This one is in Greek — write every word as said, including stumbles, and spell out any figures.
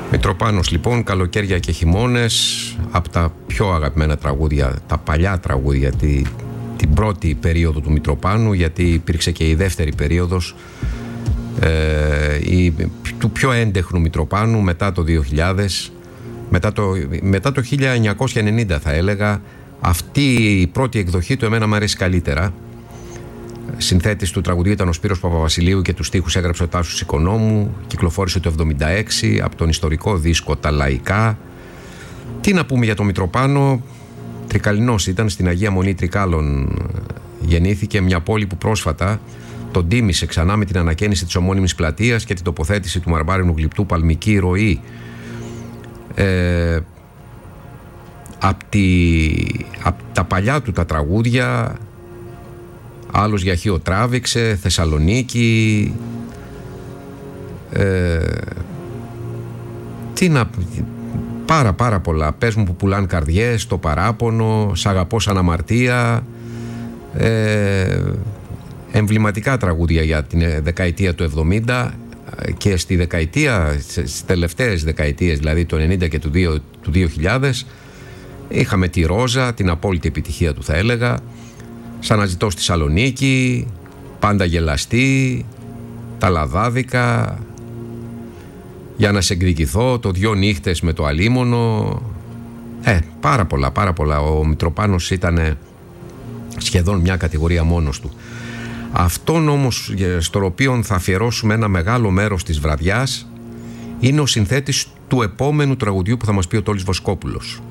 Μητροπάνος λοιπόν, καλοκαίρια και χειμώνες, από τα πιο αγαπημένα τραγούδια, τα παλιά τραγούδια, τη, την πρώτη περίοδο του Μητροπάνου, γιατί υπήρξε και η δεύτερη περίοδος ε, η, του πιο έντεχνου Μητροπάνου μετά το δύο χιλιάδες, μετά το, μετά το χίλια εννιακόσια ενενήντα θα έλεγα. Αυτή η πρώτη εκδοχή του εμένα μου αρέσει καλύτερα. Συνθέτης του τραγουδιού ήταν ο Σπύρος Παπαβασιλείου και τους στίχους έγραψε ο Τάσος Οικονόμου. Κυκλοφόρησε το εβδομήντα έξι από τον ιστορικό δίσκο Τα Λαϊκά. Τι να πούμε για το Μητροπάνο. Τρικαλινός ήταν, στην Αγία Μονή Τρικάλων γεννήθηκε, μια πόλη που πρόσφατα τον τίμησε ξανά με την ανακαίνιση της ομώνυμης πλατείας και την τοποθέτηση του μαρμάρινου γλυπτού παλμική ροή. Ε, από απ τα παλιά του τα τραγούδια, άλλος για Χίο τράβηξε, Θεσσαλονίκη, ε, τι να, πάρα πάρα πολλά. Πες μου που πουλάν καρδιές, Το παράπονο, Σ' αγαπώ σαν αμαρτία, ε, εμβληματικά τραγούδια για την δεκαετία του εβδομήντα και στη δεκαετία, στις τελευταίες δεκαετίες, δηλαδή το ενενήντα και του δύο χιλιάδες, είχαμε τη Ρόζα, την απόλυτη επιτυχία του θα έλεγα, Σ' αναζητώ στη Σαλονίκη, Πάντα γελαστή, Τα λαδάδικα, Για να σε εκδικηθώ, Το δυο νύχτες με το αλίμονο. Ε, πάρα πολλά, πάρα πολλά. Ο Μητροπάνος ήταν σχεδόν μια κατηγορία μόνος του. Αυτόν όμως στο οποίο θα αφιερώσουμε ένα μεγάλο μέρος της βραδιάς είναι ο συνθέτης του επόμενου τραγουδιού που θα μας πει ο Τόλης Βοσκόπουλος.